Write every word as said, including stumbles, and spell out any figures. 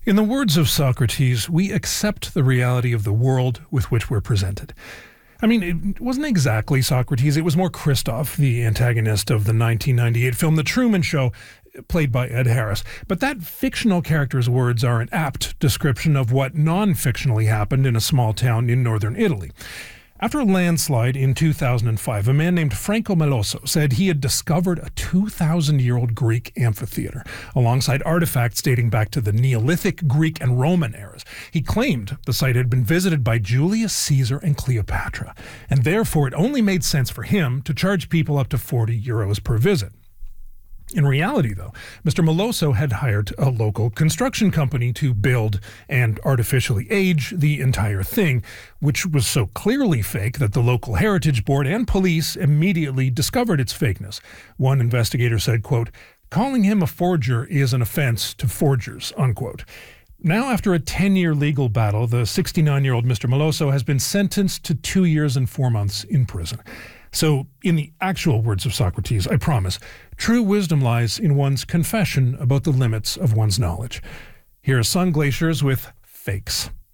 In the words of Socrates, we accept the reality of the world with which we're presented. I mean, it wasn't exactly Socrates. It was more Christoph, the antagonist of the nineteen ninety-eight film The Truman Show, played by Ed Harris. But that fictional character's words are an apt description of what non-fictionally happened in a small town in northern Italy. After a landslide in two thousand five, a man named Franco Meloso said he had discovered a two thousand year old Greek amphitheater, alongside artifacts dating back to the Neolithic, Greek, and Roman eras. He claimed the site had been visited by Julius Caesar and Cleopatra, and therefore it only made sense for him to charge people up to forty euros per visit. In reality, though, Mister Meloso had hired a local construction company to build and artificially age the entire thing, which was so clearly fake that the local heritage board and police immediately discovered its fakeness. One investigator said, quote, "Calling him a forger is an offense to forgers," unquote. Now, after a ten-year legal battle, the sixty-nine-year-old Mister Meloso has been sentenced to two years and four months in prison. So, in the actual words of Socrates, I promise, true wisdom lies in one's confession about the limits of one's knowledge. Here are Sun Glaciers with Fakes.